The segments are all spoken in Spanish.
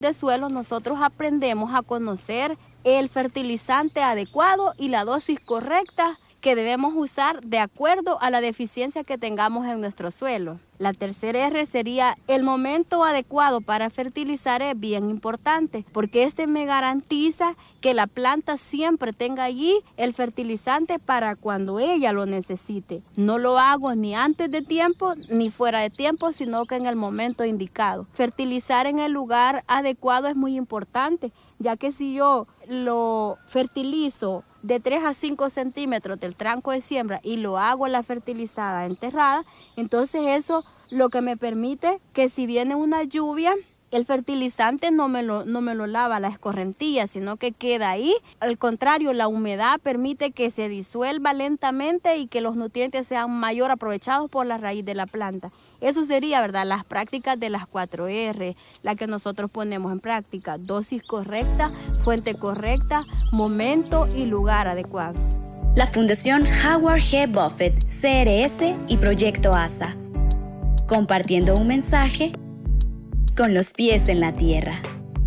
de suelo nosotros aprendemos a conocer el fertilizante adecuado y la dosis correcta que debemos usar de acuerdo a la deficiencia que tengamos en nuestro suelo. La tercera R sería el momento adecuado para fertilizar. Es bien importante porque este me garantiza que la planta siempre tenga allí el fertilizante para cuando ella lo necesite. No lo hago ni antes de tiempo ni fuera de tiempo, sino que en el momento indicado. Fertilizar en el lugar adecuado es muy importante, ya que si yo lo fertilizo de 3 a 5 centímetros del tranco de siembra y lo hago la fertilizada enterrada, entonces eso lo que me permite que si viene una lluvia, el fertilizante no me lo lava la escorrentía, sino que queda ahí. Al contrario, la humedad permite que se disuelva lentamente y que los nutrientes sean mayor aprovechados por la raíz de la planta. Eso sería, ¿verdad?, las prácticas de las 4R, la que nosotros ponemos en práctica: dosis correcta, fuente correcta, momento y lugar adecuado. La Fundación Howard G. Buffett, CRS y Proyecto ASA, compartiendo un mensaje con los pies en la tierra.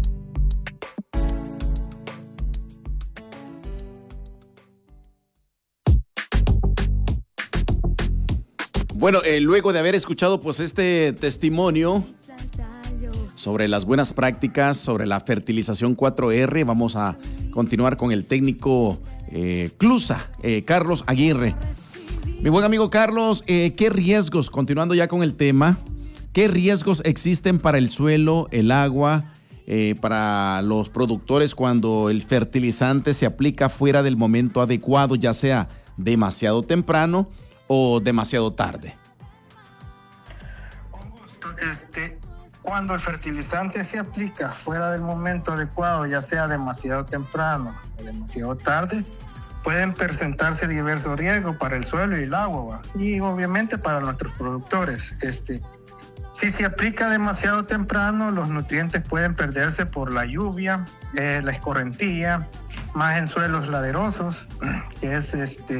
Bueno, luego de haber escuchado pues este testimonio sobre las buenas prácticas, sobre la fertilización 4R, vamos a continuar con el técnico CLUSA, Carlos Aguirre. Mi buen amigo Carlos, ¿qué riesgos, continuando ya con el tema, qué riesgos existen para el suelo, el agua, para los productores cuando el fertilizante se aplica fuera del momento adecuado, ya sea demasiado temprano o demasiado tarde? Cuando el fertilizante se aplica fuera del momento adecuado, ya sea demasiado temprano o demasiado tarde, pueden presentarse diversos riesgos para el suelo y el agua, y obviamente para nuestros productores. Si se aplica demasiado temprano, los nutrientes pueden perderse por la lluvia, la escorrentía, más en suelos laderosos, que es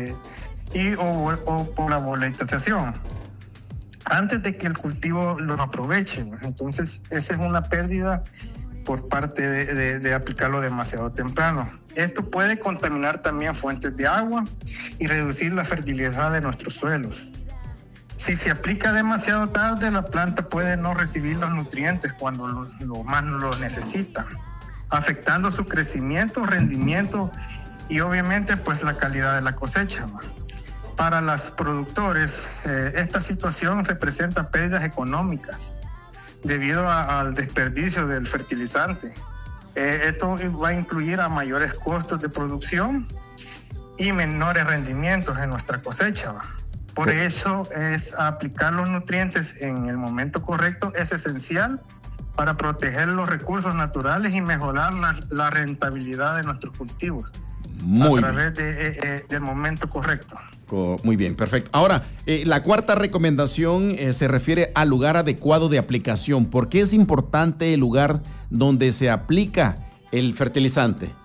o por la volatilización, antes de que el cultivo los aproveche. Entonces, esa es una pérdida por parte de aplicarlo demasiado temprano. Esto puede contaminar también fuentes de agua y reducir la fertilidad de nuestros suelos. Si se aplica demasiado tarde, la planta puede no recibir los nutrientes cuando lo más lo necesita, afectando su crecimiento, rendimiento y obviamente pues la calidad de la cosecha. Para los productores, esta situación representa pérdidas económicas debido al desperdicio del fertilizante. Esto va a incluir a mayores costos de producción y menores rendimientos en nuestra cosecha. Por eso aplicar los nutrientes en el momento correcto es esencial para proteger los recursos naturales y mejorar la rentabilidad de nuestros cultivos a través del momento correcto. Muy bien, perfecto. Ahora, la cuarta recomendación se refiere al lugar adecuado de aplicación. ¿Por qué es importante el lugar donde se aplica el fertilizante?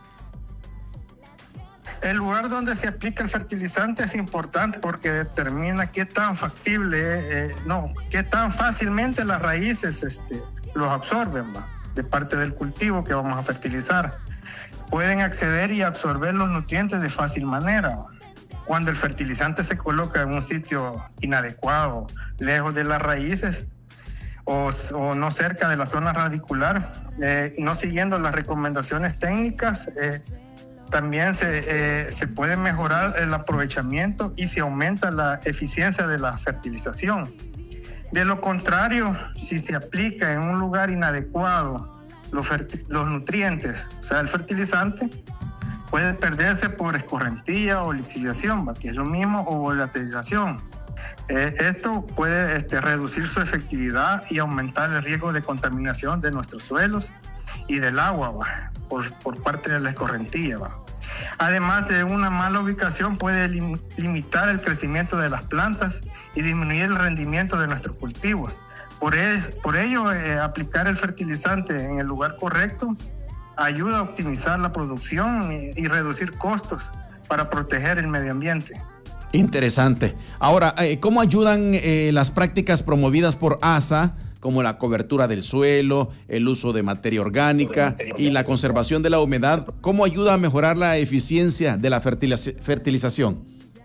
El lugar donde se aplica el fertilizante es importante porque determina qué tan factible, qué tan fácilmente las raíces los absorben de parte del cultivo que vamos a fertilizar. Pueden acceder y absorber los nutrientes de fácil manera. Cuando el fertilizante se coloca en un sitio inadecuado, lejos de las raíces o no cerca de la zona radicular, no siguiendo las recomendaciones técnicas, también se puede mejorar el aprovechamiento y se aumenta la eficiencia de la fertilización. De lo contrario, si se aplica en un lugar inadecuado los nutrientes, o sea, el fertilizante, puede perderse por escorrentía o lixiviación, que es lo mismo, o volatilización. Esto puede reducir su efectividad y aumentar el riesgo de contaminación de nuestros suelos y del agua por parte de la escorrentía. Además de una mala ubicación, puede limitar el crecimiento de las plantas y disminuir el rendimiento de nuestros cultivos. Por ello, aplicar el fertilizante en el lugar correcto ayuda a optimizar la producción y reducir costos para proteger el medio ambiente. Interesante. Ahora, ¿cómo ayudan las prácticas promovidas por ASA como la cobertura del suelo, el uso de materia orgánica y la conservación de la humedad, ¿cómo ayuda a mejorar la eficiencia de la fertilización?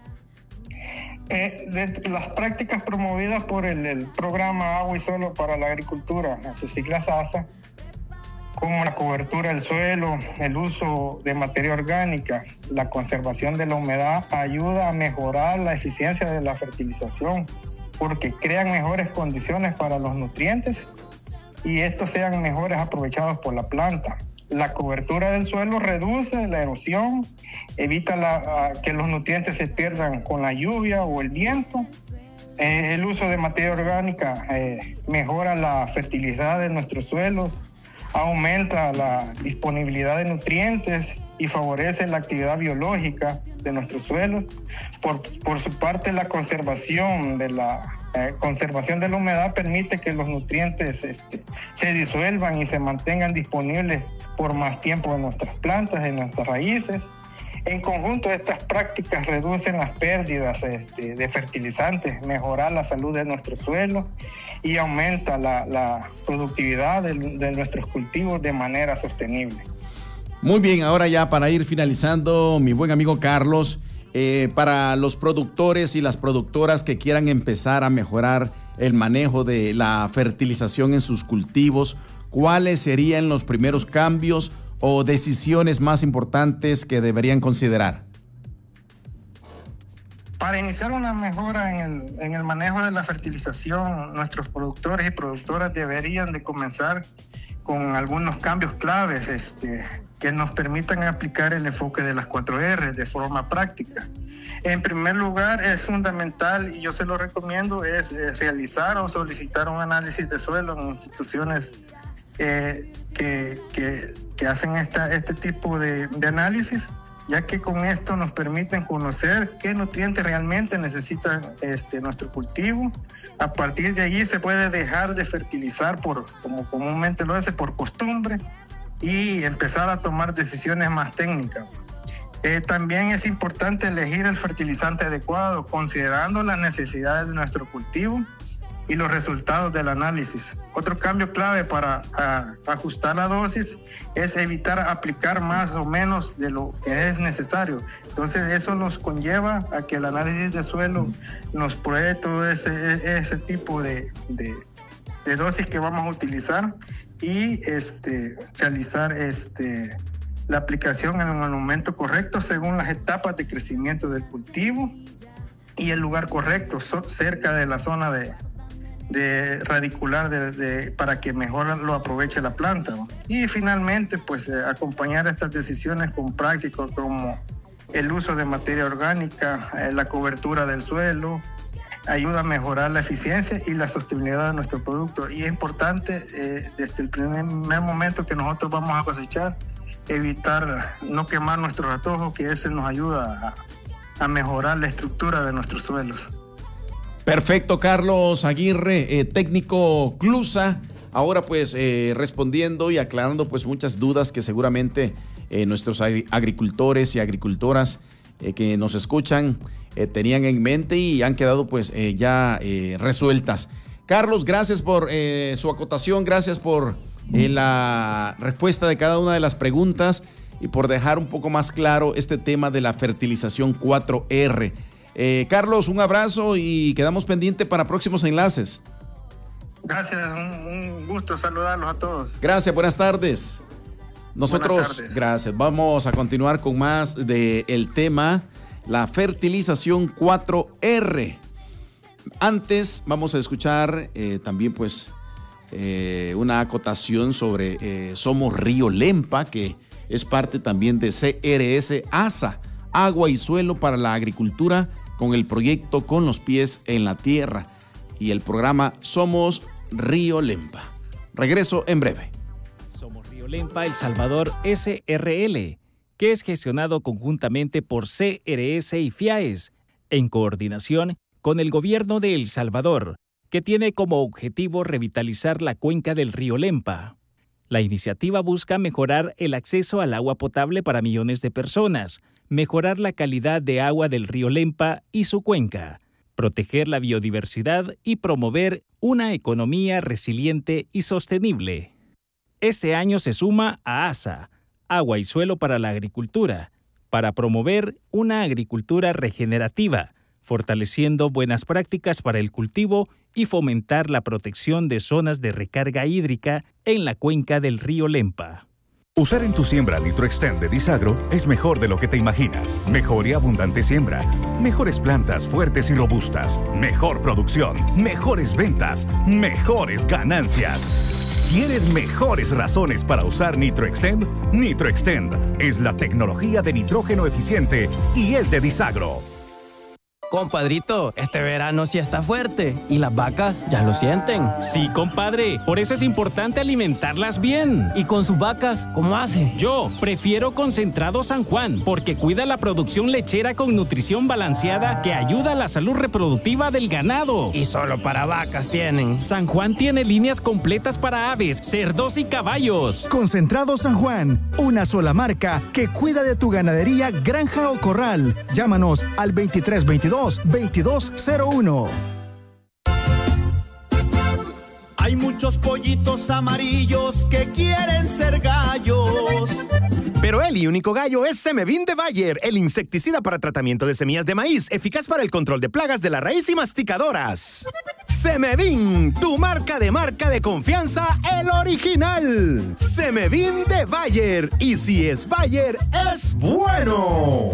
De las prácticas promovidas por el programa Agua y Suelo para la Agricultura, en sus siglas ASA, como la cobertura del suelo, el uso de materia orgánica, la conservación de la humedad, ayuda a mejorar la eficiencia de la fertilización, porque crean mejores condiciones para los nutrientes y estos sean mejores aprovechados por la planta. La cobertura del suelo reduce la erosión, evita que los nutrientes se pierdan con la lluvia o el viento. El uso de materia orgánica mejora la fertilidad de nuestros suelos, aumenta la disponibilidad de nutrientes y favorece la actividad biológica de nuestros suelos. Por su parte, la conservación de la humedad permite que los nutrientes se disuelvan y se mantengan disponibles por más tiempo en nuestras plantas, en nuestras raíces. En conjunto, estas prácticas reducen las pérdidas de fertilizantes, mejoran la salud de nuestro suelo y aumenta la productividad de nuestros cultivos de manera sostenible. Muy bien, ahora ya para ir finalizando, mi buen amigo Carlos, para los productores y las productoras que quieran empezar a mejorar el manejo de la fertilización en sus cultivos, ¿cuáles serían los primeros cambios o decisiones más importantes que deberían considerar? Para iniciar una mejora en el manejo de la fertilización, nuestros productores y productoras deberían de comenzar con algunos cambios claves que nos permitan aplicar el enfoque de las 4R de forma práctica. En primer lugar, es fundamental, y yo se lo recomiendo, es realizar o solicitar un análisis de suelo en instituciones que hacen este tipo de análisis, ya que con esto nos permiten conocer qué nutrientes realmente necesita nuestro cultivo. A partir de allí se puede dejar de fertilizar como comúnmente lo hace, por costumbre, y empezar a tomar decisiones más técnicas. También es importante elegir el fertilizante adecuado, considerando las necesidades de nuestro cultivo y los resultados del análisis. Otro cambio clave para ajustar la dosis es evitar aplicar más o menos de lo que es necesario. Entonces eso nos conlleva a que el análisis de suelo nos pruebe todo ese tipo de dosis que vamos a utilizar y realizar la aplicación en el momento correcto según las etapas de crecimiento del cultivo y el lugar correcto, cerca de la zona de radicular para que mejor lo aproveche la planta. Y finalmente, pues acompañar estas decisiones con prácticas como el uso de materia orgánica, la cobertura del suelo, ayuda a mejorar la eficiencia y la sostenibilidad de nuestro producto. Y es importante, desde el primer momento que nosotros vamos a cosechar, evitar no quemar nuestros atojos, que ese nos ayuda a mejorar la estructura de nuestros suelos. Perfecto, Carlos Aguirre, técnico CLUSA. Ahora pues respondiendo y aclarando pues muchas dudas que seguramente nuestros agricultores y agricultoras que nos escuchan tenían en mente y han quedado pues ya resueltas. Carlos, gracias por su acotación, gracias por la respuesta de cada una de las preguntas y por dejar un poco más claro este tema de la fertilización 4R. Carlos, un abrazo y quedamos pendientes para próximos enlaces. Gracias, un gusto saludarlos a todos. Gracias, buenas tardes. Nosotros, buenas tardes. Gracias, vamos a continuar con más del tema, la fertilización 4R. Antes vamos a escuchar también pues una acotación sobre Somos Río Lempa, que es parte también de CRS ASA, Agua y Suelo para la Agricultura, con el proyecto Con los Pies en la Tierra y el programa Somos Río Lempa. Regreso en breve. Somos Río Lempa El Salvador SRL, que es gestionado conjuntamente por CRS y FIAES, en coordinación con el gobierno de El Salvador, que tiene como objetivo revitalizar la cuenca del río Lempa. La iniciativa busca mejorar el acceso al agua potable para millones de personas, mejorar la calidad de agua del río Lempa y su cuenca, proteger la biodiversidad y promover una economía resiliente y sostenible. Este año se suma a ASA, Agua y Suelo para la Agricultura, para promover una agricultura regenerativa, fortaleciendo buenas prácticas para el cultivo y fomentar la protección de zonas de recarga hídrica en la cuenca del río Lempa. Usar en tu siembra NitroXtend de Disagro es mejor de lo que te imaginas. Mejor y abundante siembra. Mejores plantas fuertes y robustas. Mejor producción. Mejores ventas. Mejores ganancias. ¿Quieres mejores razones para usar NitroXtend? NitroXtend es la tecnología de nitrógeno eficiente y es de Disagro. Compadrito, este verano sí está fuerte y las vacas ya lo sienten. Sí, compadre, por eso es importante alimentarlas bien. ¿Y con sus vacas, cómo hace? Yo prefiero Concentrado San Juan porque cuida la producción lechera con nutrición balanceada que ayuda a la salud reproductiva del ganado. Y solo para vacas tienen. San Juan tiene líneas completas para aves, cerdos y caballos. Concentrado San Juan, una sola marca que cuida de tu ganadería, granja o corral. Llámanos al 2322-2201. Hay muchos pollitos amarillos que quieren ser gallos. Pero el único gallo es Semevin de Bayer, el insecticida para tratamiento de semillas de maíz, eficaz para el control de plagas de la raíz y masticadoras. Semevin, tu marca de confianza, el original. Semevin de Bayer, y si es Bayer, es bueno.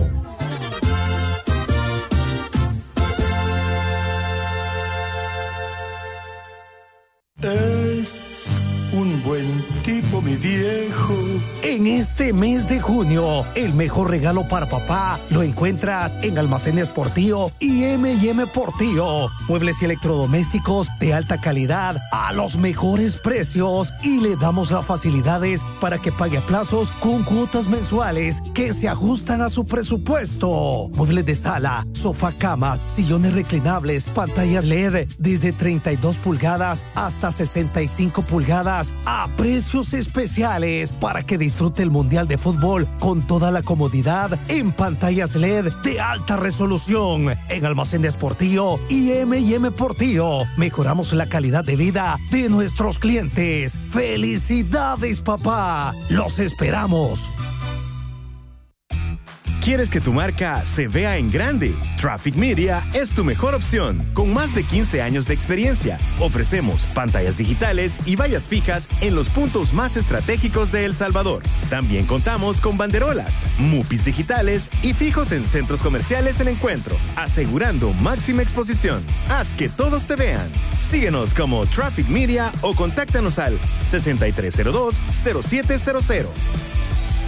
Es un buen tipo, mi viejo. En este mes de junio, el mejor regalo para papá lo encuentras en Almacenes Portillo y M&M Portillo. Muebles y electrodomésticos de alta calidad a los mejores precios, y le damos las facilidades para que pague a plazos con cuotas mensuales que se ajustan a su presupuesto. Muebles de sala, sofá, cama, sillones reclinables, pantallas LED desde 32 pulgadas hasta 65 pulgadas a precios especiales para que disfrute el Mundial de Fútbol con toda la comodidad en pantallas LED de alta resolución. En Almacenes Portillo y M&M Portillo mejoramos la calidad de vida de nuestros clientes. ¡Felicidades, papá! ¡Los esperamos! ¿Quieres que tu marca se vea en grande? Traffic Media es tu mejor opción. Con más de 15 años de experiencia, ofrecemos pantallas digitales y vallas fijas en los puntos más estratégicos de El Salvador. También contamos con banderolas, mupis digitales y fijos en centros comerciales en Encuentro, asegurando máxima exposición. Haz que todos te vean. Síguenos como Traffic Media o contáctanos al 6302-0700.